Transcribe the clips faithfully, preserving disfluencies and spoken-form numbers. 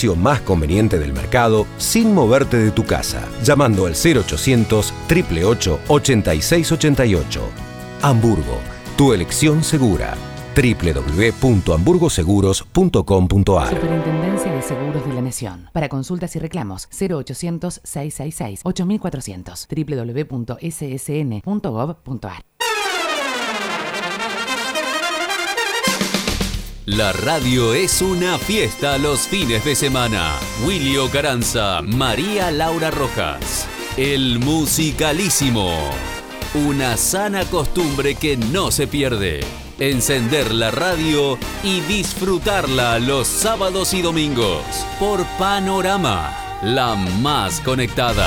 precio más conveniente del mercado sin moverte de tu casa. Llamando al cero ochocientos, ocho ocho ocho, ochenta y seis ochenta y ocho. Hamburgo, tu elección segura. doble u doble u doble u punto hamburgo seguros punto com punto a r. Superintendencia de Seguros de la Nación. Para consultas y reclamos, cero ochocientos, seiscientos sesenta y seis, ocho mil cuatrocientos. doble u doble u doble u punto ese ese ene punto gob punto a r. La radio es una fiesta los fines de semana. Wilio Caranza, María Laura Rojas. El Musicalísimo. Una sana costumbre que no se pierde. Encender la radio y disfrutarla los sábados y domingos. Por Panorama, la más conectada.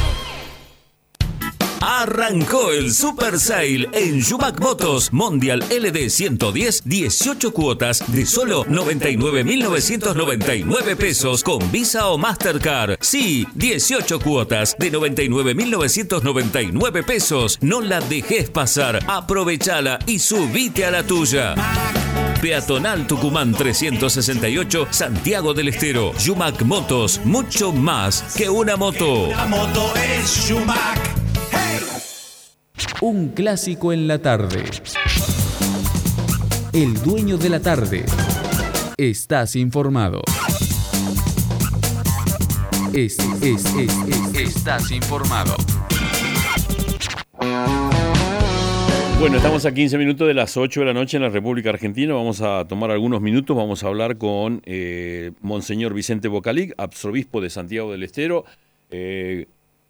Arrancó el Super Sale en Yumac Motos Mondial L D ciento diez, dieciocho cuotas de solo noventa y nueve mil novecientos noventa y nueve pesos con Visa o Mastercard. Sí, dieciocho cuotas de noventa y nueve mil novecientos noventa y nueve pesos. No la dejes pasar, aprovechala y subite a la tuya. Peatonal Tucumán trescientos sesenta y ocho, Santiago del Estero. Yumac Motos, mucho más que una moto. La moto es Yumac. Un clásico en la tarde. El dueño de la tarde. Estás informado. Es, es, es, es, estás informado. Bueno, estamos a quince minutos de las ocho de la noche en la República Argentina. Vamos a tomar algunos minutos. Vamos a hablar con eh, Monseñor Vicente Bocalic, arzobispo de Santiago del Estero. Eh,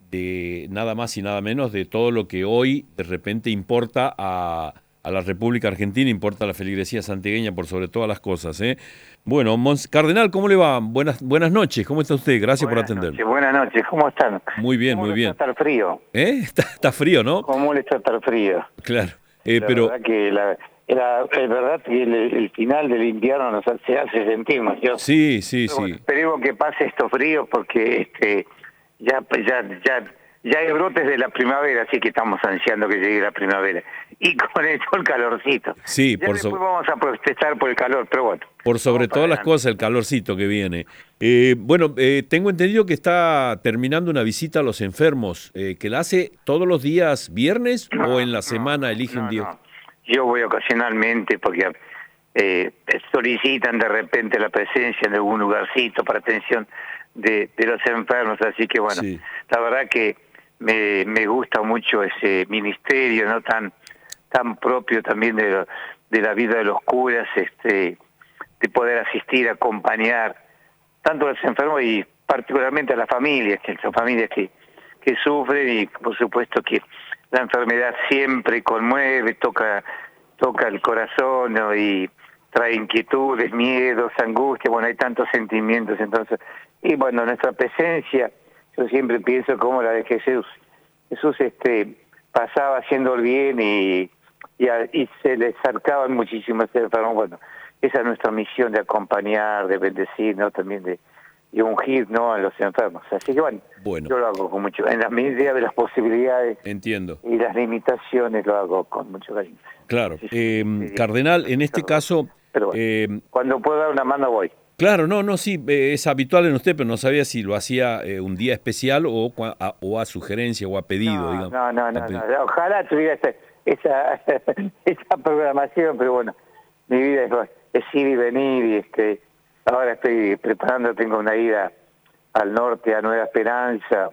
de nada más y nada menos de todo lo que hoy de repente importa a, a la República Argentina, importa a la feligresía santiagueña por sobre todas las cosas, ¿eh? Bueno, Mons, Cardenal, ¿cómo le va? Buenas buenas noches, ¿cómo está usted? Gracias buenas por atender. Noches, buenas noches, ¿cómo están? Muy bien, muy bien. ¿Cómo le está el frío? ¿Eh? Está, está frío, ¿no? ¿Cómo le está el frío? Claro, eh, la pero... Verdad que la, la, es verdad que el, el final del invierno nos hace, hace sentir, ¿no? Yo, sí, sí, sí. Bueno, esperemos que pase estos fríos porque este ya ya ya... Ya hay brotes de la primavera, así que estamos ansiando que llegue la primavera. Y con eso el calorcito. Sí, ya por después so... vamos a protestar por el calor, pero bueno. Por sobre todas las cosas, el calorcito que viene. Eh, bueno, eh, tengo entendido que está terminando una visita a los enfermos, eh, que la hace todos los días viernes no, o en la semana no, elige no, un día. No. Yo voy ocasionalmente porque eh, solicitan de repente la presencia en algún lugarcito para atención de, de los enfermos, así que bueno, sí. La verdad que Me, me gusta mucho ese ministerio, no tan tan propio también de, lo, de la vida de los curas, este, de poder asistir, acompañar tanto a los enfermos y particularmente a las familias, que son familias que, que sufren y por supuesto que la enfermedad siempre conmueve, toca toca el corazón, ¿no? Y trae inquietudes, miedos, angustia, bueno, hay tantos sentimientos, entonces, y bueno, nuestra presencia. Yo siempre pienso como la de Jesús. Jesús este, pasaba haciendo el bien y, y, a, y se le acercaban muchísimos enfermos. Bueno, esa es nuestra misión de acompañar, de bendecir, ¿no? También de, de ungir, ¿no? A los enfermos. Así que bueno, bueno, yo lo hago con mucho, en la medida de las posibilidades. Entiendo. Y las limitaciones lo hago con mucho cariño. Claro. Sí, sí, eh, sí, Cardenal, en este perdón. caso... Pero bueno, eh, cuando puedo dar una mano voy. Claro, no, no, sí, eh, es habitual en usted, pero no sabía si lo hacía eh, un día especial o a, o a sugerencia o a pedido, no, digamos. No, no, no, no, ojalá tuviera esa, esa, esa programación, pero bueno, mi vida es, es ir y venir y este, ahora estoy preparando, tengo una ida al norte, a Nueva Esperanza,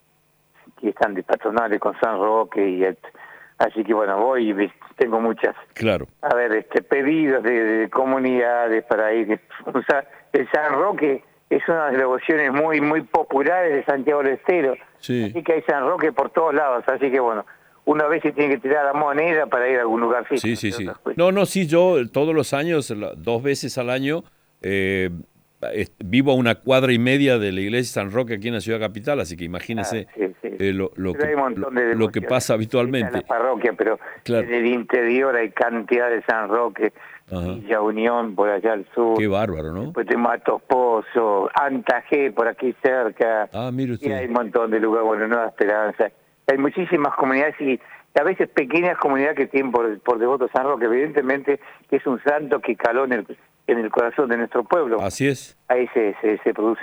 que están de patronales con San Roque, y el, así que bueno, voy y tengo muchas, claro, a ver, este pedidos de, de comunidades para ir. O sea, el San Roque es una de las devociones muy muy populares de Santiago del Estero, sí. Así que hay San Roque por todos lados, así que bueno, una vez se tiene que tirar la moneda para ir a algún lugar. Sí, sí, sí. No, no, sí, yo todos los años, dos veces al año, eh, vivo a una cuadra y media de la iglesia de San Roque aquí en la ciudad capital, así que imagínese ah, sí, sí. Eh, lo, lo, que, lo, lo que pasa habitualmente. En la parroquia, pero claro. En el interior hay cantidad de San Roque, Villa Unión por allá al sur. Qué bárbaro, ¿no? Pues de Matos Pozo, Antajé por aquí cerca. Ah, mire usted. Y hay un montón de lugares, bueno, Nueva Esperanza. Hay muchísimas comunidades y a veces pequeñas comunidades que tienen por, por devoto San Roque, evidentemente que es un santo que caló en el, en el corazón de nuestro pueblo. Así es. Ahí se, se, se produce